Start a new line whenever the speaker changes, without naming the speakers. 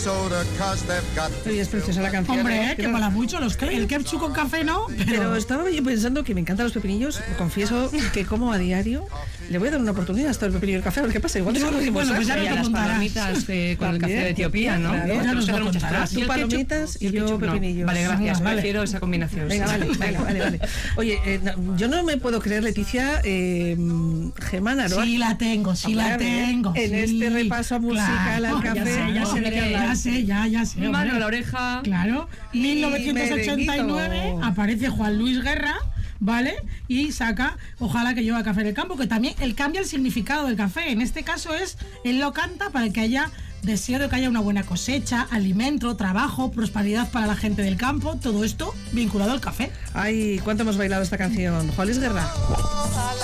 Oye, es preciosa la canción.
Hombre, que mola mucho el ketchup con café, ¿no?
Pero estaba yo pensando que me encantan los pepinillos. Confieso que como a diario. Le voy a dar una oportunidad hasta el pepinillo y el café, a ver qué pasa. Igual
bueno, pues ya no te
las palomitas con el café de Etiopía, ¿no?
Claro,
ya nos lo contarás.
Tú palomitas y yo pepinillos.
Vale, gracias.
Vale.
Prefiero esa combinación.
Venga, vale. Oye, yo no me puedo creer, Leticia, Gemma Naroa.
Sí la tengo.
En este repaso musical al café.
Ya sé.
Mano a la oreja.
Claro. 1989
merenguito.
aparece Juan Luis Guerra, ¿vale? Y saca Ojalá que llueva café en el campo, que también él cambia el significado del café. En este caso él lo canta para que haya deseo de que haya una buena cosecha, alimento, trabajo, prosperidad para la gente del campo, todo esto vinculado al café.
Ay, ¿cuánto hemos bailado esta canción? Juan Luis Guerra.